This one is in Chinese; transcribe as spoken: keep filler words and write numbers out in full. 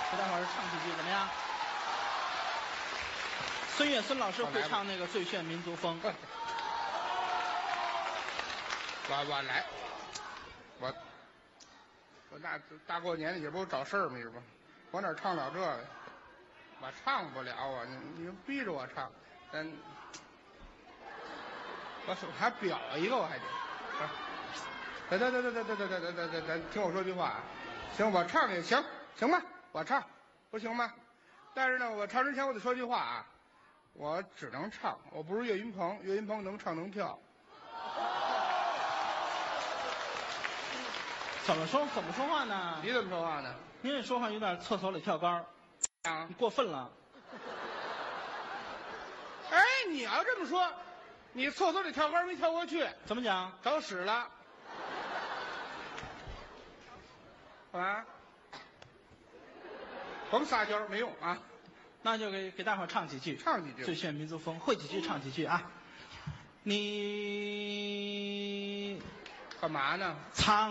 给大伙儿唱几句怎么样？孙越孙老师会唱那个《最炫民族风》。 我我来，我我大大过年的也不找事儿嘛，是吧？我哪唱了这个？我唱不了啊！你你逼着我唱，咱我手还表一个，我还得。等等等等等等等等等等等，听我说句话啊！行，我唱也行，行吧？我唱，不行吗？但是呢，我唱之前我得说句话啊，我只能唱，我不是岳云鹏，岳云鹏能唱能跳。 怎么说怎么说话呢？ 你怎么说话呢？ 您这说话有点厕所里跳高， 啊你，过分了。 哎，你要这么说，你厕所里跳高没跳过去， 怎么讲？ 找屎了。啊，甭撒娇没用啊， 那就给给大伙儿唱几句， 唱几句最炫民族风，会几句唱几句啊。你干嘛呢？ 苍。